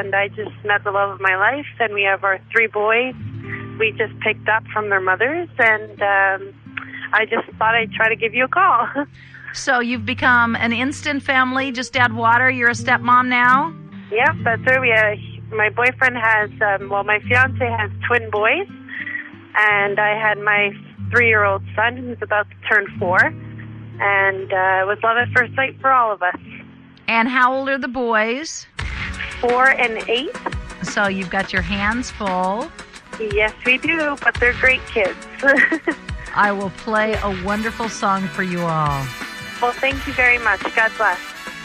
and I just met the love of my life, and we have our 3 boys we just picked up from their mothers, and I just thought I'd try to give you a call. So you've become an instant family, just add water, you're a stepmom now? Yep, that's right. My boyfriend has, my fiance has twin boys, and I had my 3-year-old son who's about to turn 4, and it was love at first sight for all of us. And how old are the boys? 4 and 8. So you've got your hands full. Yes, we do, but they're great kids. I will play a wonderful song for you all. Well, thank you very much. God bless.